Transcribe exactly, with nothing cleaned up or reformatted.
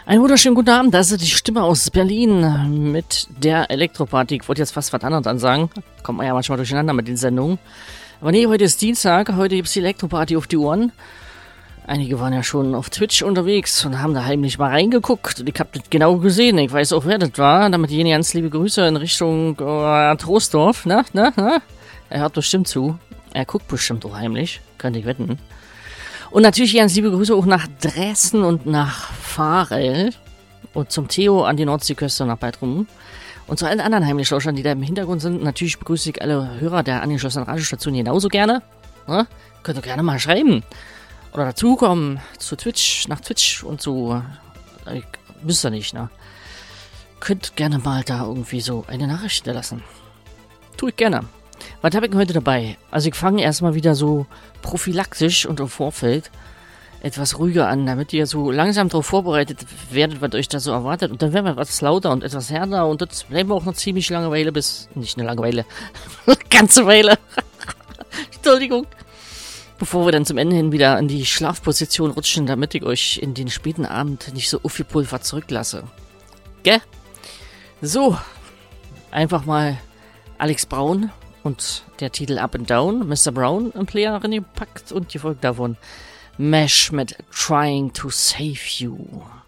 Einen wunderschönen guten Abend, das ist die Stimme aus Berlin mit der Elektroparty. Ich wollte jetzt fast was anderes ansagen. Kommt man ja manchmal durcheinander mit den Sendungen. Aber nee, heute ist Dienstag, heute gibt es die Elektroparty auf die Ohren. Einige waren ja schon auf Twitch unterwegs und haben da heimlich mal reingeguckt. Und ich hab das genau gesehen, ich weiß auch, wer das war. Damit jene ganz liebe Grüße in Richtung äh, Troisdorf, ne, ne, ne? Er hört bestimmt zu. Er guckt bestimmt auch heimlich, könnte ich wetten. Und natürlich ganz liebe Grüße auch nach Dresden und nach Farel. Und zum Theo an die Nordseeküste nach Baltrum. Und zu allen anderen Heimlichschauschern, die da im Hintergrund sind. Natürlich begrüße ich alle Hörer der angeschlossenen Radiostation genauso gerne. Ne? Könnt ihr gerne mal schreiben. Oder dazukommen zu Twitch, nach Twitch und so. Ich, müsst ihr nicht, ne? Könnt gerne mal da irgendwie so eine Nachricht lassen. Tu ich gerne. Was habe ich denn heute dabei? Also ich fange erstmal wieder so prophylaktisch und im Vorfeld etwas ruhiger an, damit ihr so langsam darauf vorbereitet werdet, was euch da so erwartet. Und dann werden wir etwas lauter und etwas härter und das bleiben wir auch noch ziemlich lange Weile bis... Nicht eine lange Weile. Eine ganze Weile. Entschuldigung. Bevor wir dann zum Ende hin wieder in die Schlafposition rutschen, damit ich euch in den späten Abend nicht so aufgepulvert zurücklasse. Gell? So. Einfach mal Alex Braun und der Titel Up and Down, Mister Brown im Player reingepackt und die Folge davon Mesh mit Trying to Save You.